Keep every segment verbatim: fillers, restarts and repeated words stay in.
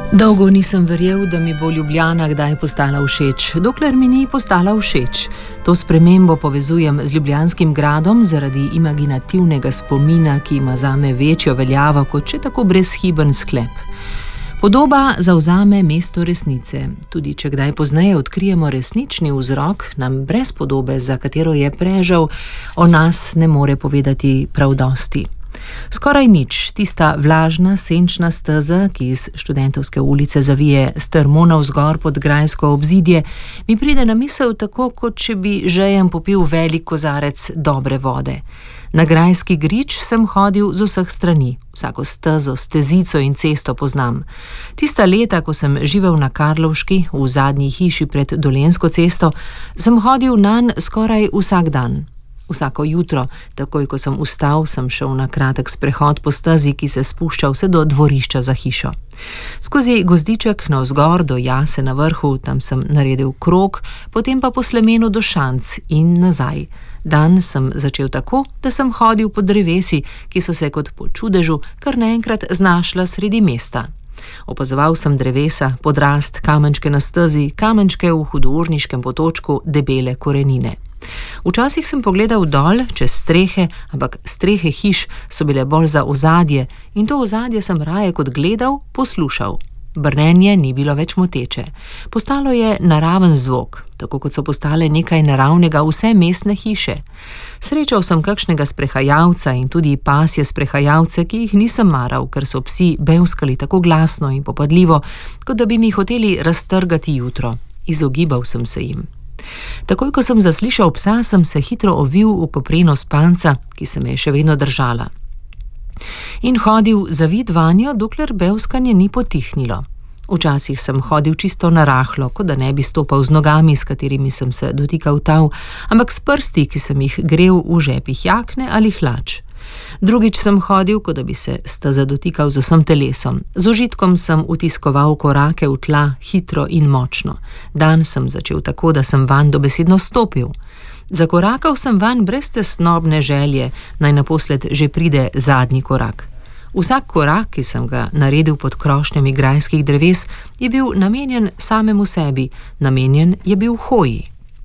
Dolgo nisem verjel, da mi bo Ljubljana kdaj postala všeč, dokler mi ni postala všeč. To spremembo povezujem z ljubljanskim gradom zaradi imaginativnega spomina, ki ima zame večjo veljavo kot če tako brezhiben sklep. Podoba zavzame mesto resnice. Tudi če kdaj pozneje odkrijemo resnični vzrok, nam brez podobe, za katero je prežal, o nas ne more povedati prav dosti. Skoraj nič, tista vlažna, senčna steza, ki iz Študentovske ulice zavije strmo navzgor pod grajsko obzidje, mi pride na misel tako, kot če bi žejem popil velik kozarec dobre vode. Na grajski grič sem hodil z vseh strani, vsako stezo, stezico in cesto poznam. Tista leta, ko sem živel na Karlovški, v zadnji hiši pred Dolenjsko cesto, sem hodil nanj skoraj vsak dan. Vsako jutro, takoj ko sem vstal, sem šel na kratek sprehod po stezi, ki se spušča vse do dvorišča za hišo. Skozi gozdiček navzgor do jase na vrhu, tam sem naredil krog, potem pa po slemenu do šanc in nazaj. Dan sem začel tako, da sem hodil po drevesi, ki so se kot po čudežu kar naenkrat znašla sredi mesta. Opazoval sem drevesa, podrast, kamenčke na stezi, kamenčke v hudourniškem potočku, debele korenine. Včasih sem pogledal dol, čez strehe, ampak strehe hiš so bile bolj za ozadje in to ozadje sem raje kot gledal, poslušal. Brnenje ni bilo več moteče. Postalo je naraven zvok, tako kot so postale nekaj naravnega vse mestne hiše. Srečal sem kakšnega sprehajalca in tudi pasje sprehajalce, ki jih nisem maral, ker so psi bevskali tako glasno in popadljivo, kot da bi mi hoteli raztrgati jutro. Izogibal sem se jim. Takoj, ko sem zaslišal psa, sem se hitro ovil v kopreno spanca, ki se me je še vedno držala. In hodil zavid vanjo, dokler bevskanje ni potihnilo. Včasih sem hodil čisto narahlo, kot da ne bi stopal z nogami, s katerimi sem se dotikal tav, ampak s prsti, ki sem jih grel v žepih jakne ali hlač. Drugič sem hodil, kot da bi se steza dotikal z vsem telesom. Z užitkom sem utiskoval korake v tla, hitro in močno. Dan sem začel tako, da sem vanj dobesedno stopil. Zakorakal sem vanj brez tesnobne želje, naj naposled že pride zadnji korak. Vsak korak, ki sem ga naredil pod krošnjami grajskih dreves, je bil namenjen samemu sebi, namenjen je bil hoji.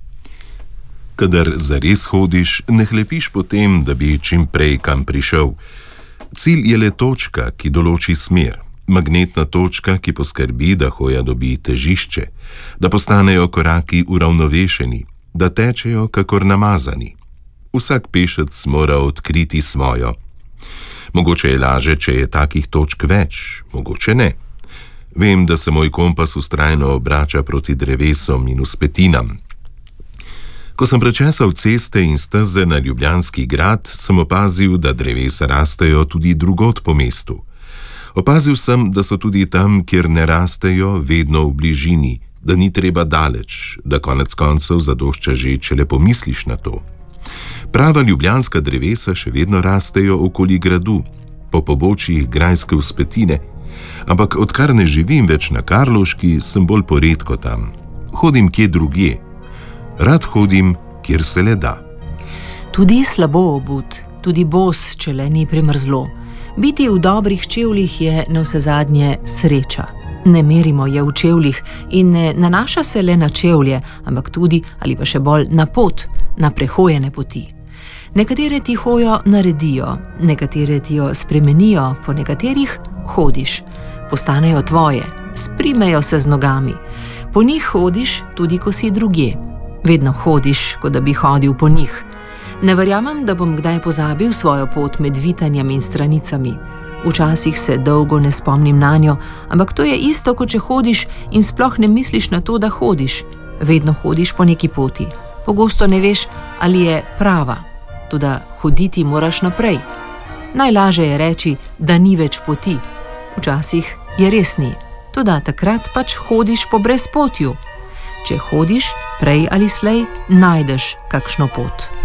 Kadar zares hodiš, ne hlepiš po tem, da bi čim prej kam prišel. Cilj je le točka, ki določi smer. Magnetna točka, ki poskrbi, da hoja dobi težišče, da postanejo koraki uravnovešeni, da tečejo kakor namazani. Vsak pešec mora odkriti svojo. Mogoče je laže, če je takih točk več, mogoče ne. Vem, da se moj kompas vztrajno obrača proti drevesom in vzpetinam. Ko sem prečesal ceste in steze na Ljubljanski grad, sem opazil, da drevesa rastejo tudi drugod po mestu. Opazil sem, da so tudi tam, kjer ne rastejo, vedno v bližini, da ni treba daleč, da konec koncev zadošča že, če le pomisliš na to. Prava ljubljanska drevesa še vedno rastejo okoli gradu, po pobočjih grajske vzpetine, ampak odkar ne živim več na Karlovški, sem bolj poredko tam. Hodim kje drugje. Rad hodim, kjer se le da. Tudi slabo obut, tudi bos, če le ni primrzlo. Biti v dobrih čevljih je navsezadnje sreča. Ne merimo je v čevljih in ne nanaša se le na čevlje, ampak tudi, ali pa še bolj, na pot, na prehojene poti. Nekatere ti hojo naredijo, nekatere ti jo spremenijo, po nekaterih hodiš. Postanejo tvoje, sprimejo se z nogami. Po njih hodiš tudi, ko si drugje. Vedno hodiš, kot da bi hodil po njih. Ne verjamem, da bom kdaj pozabil svojo pot med vitanjem in stranicami. Včasih se dolgo ne spomnim nanjo, ampak to je isto, kot če hodiš in sploh ne misliš na to, da hodiš. Vedno hodiš po neki poti. Pogosto ne veš, ali je prava. Toda hoditi moraš naprej. Najlažje je reči, da ni več poti. Včasih je res ni. Toda takrat pač hodiš po brezpotju. Če hodiš, prej ali slej najdeš kakšno pot.